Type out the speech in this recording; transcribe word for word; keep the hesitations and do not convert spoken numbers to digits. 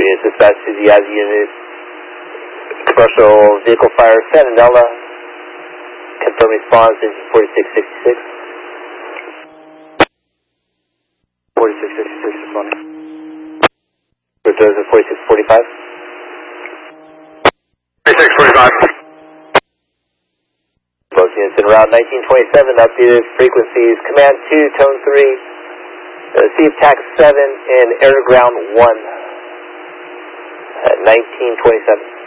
units, dispatch to the I Z units. Commercial vehicle fire, Santanella. Confirm response, engine forty-six sixty-six. forty-six sixty-six responding. Returns at forty-six forty-five. forty-six forty-five. Both units in route nineteen twenty-seven, updated frequencies. Command two, tone three. Receive tax seven and air ground one at nineteen twenty-seven.